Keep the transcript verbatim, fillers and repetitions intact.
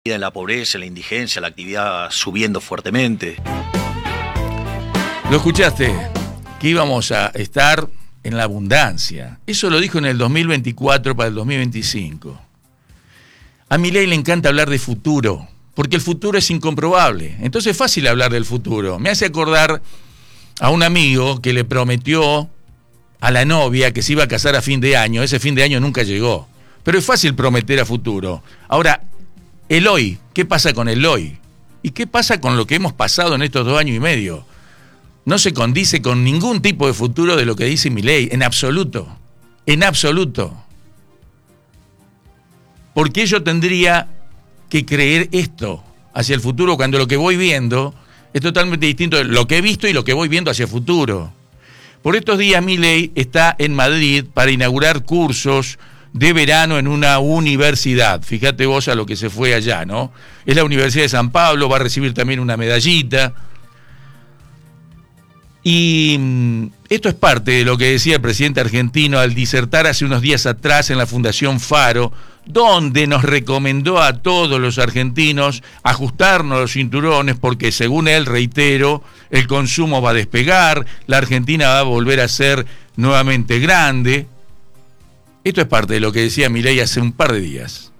En la pobreza, la indigencia, la actividad subiendo fuertemente. Lo escuchaste, que íbamos a estar en la abundancia. Eso lo dijo en el dos mil veinticuatro para el dos mil veinticinco. A Milei le encanta hablar de futuro, porque el futuro es incomprobable. Entonces es fácil hablar del futuro. Me hace acordar a un amigo que le prometió a la novia que se iba a casar a fin de año. Ese fin de año nunca llegó. Pero es fácil prometer a futuro. Ahora, el hoy, ¿qué pasa con el hoy? ¿Y qué pasa con lo que hemos pasado en estos dos años y medio? No se condice con ningún tipo de futuro de lo que dice Milei, en absoluto, en absoluto. ¿Por qué yo tendría que creer esto hacia el futuro cuando lo que voy viendo es totalmente distinto de lo que he visto y lo que voy viendo hacia el futuro? Por estos días Milei está en Madrid para inaugurar cursos de verano en una universidad. Fíjate vos a lo que se fue allá, ¿no? Es la Universidad de San Pablo, va a recibir también una medallita. Y esto es parte de lo que decía el presidente argentino al disertar hace unos días atrás en la Fundación Faro, donde nos recomendó a todos los argentinos ajustarnos los cinturones porque, según él, reitero, el consumo va a despegar, la Argentina va a volver a ser nuevamente grande. Esto es parte de lo que decía Milei hace un par de días.